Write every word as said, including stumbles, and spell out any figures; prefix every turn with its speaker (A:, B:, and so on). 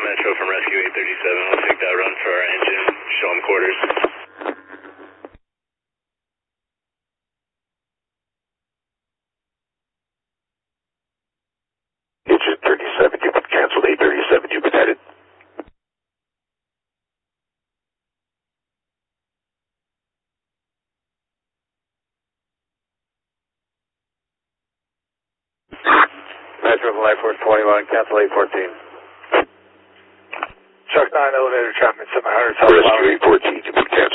A: Metro from Rescue eight thirty-seven. We'll take that run for our engine. Show them quarters.
B: Engine thirty-seven, you've been canceled. eight thirty-seven, you've been headed.
C: Metro from Light Force twenty-one, cancel eight fourteen.
D: Chuck nine, elevator traffic, seven hundred.
B: Rescue eight fourteen, you've been canceled.